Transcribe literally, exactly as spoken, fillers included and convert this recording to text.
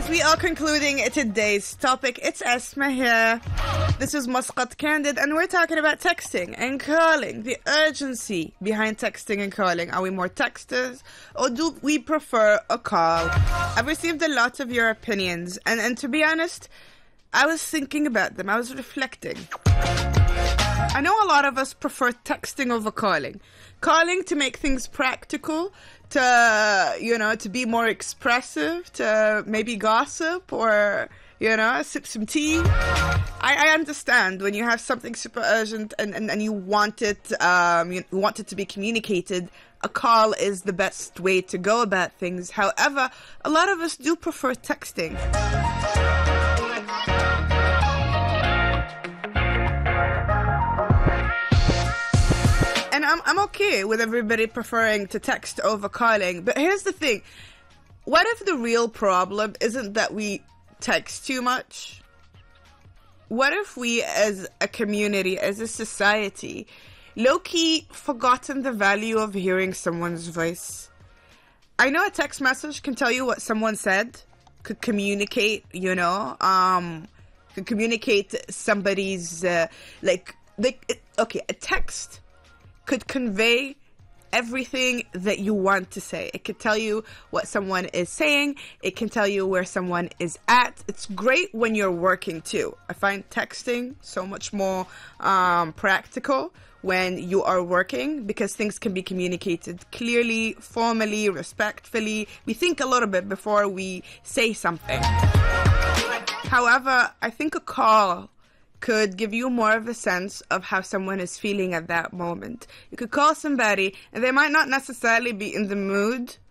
As we are concluding today's topic, it's Esma here. This is Muscat Candid, and we're talking about texting and calling, the urgency behind texting and calling. Are we more texters, or do we prefer a call? I've received a lot of your opinions, and, and to be honest, I was thinking about them. I was reflecting. I know a lot of us prefer texting over calling. Calling to make things practical, to, you know, to be more expressive, to maybe gossip or, you know, sip some tea. I, I understand when you have something super urgent and, and, and you want it, um, you want it to be communicated, a call is the best way to go about things. However, a lot of us do prefer texting. And I'm I'm okay with everybody preferring to text over calling. But here's the thing. What if the real problem isn't that we text too much? What if we as a community, as a society, low-key forgotten the value of hearing someone's voice? I know a text message can tell you what someone said, could communicate, you know, um, could communicate somebody's, uh, like, like, okay, a text could convey everything that you want to say. It could tell you what someone is saying. It can tell you where someone is at. It's great when you're working too. I find texting so much more um, practical when you are working because things can be communicated clearly, formally, respectfully. We think a little bit before we say something. However, I think a call could give you more of a sense of how someone is feeling at that moment. You could call somebody and they might not necessarily be in the mood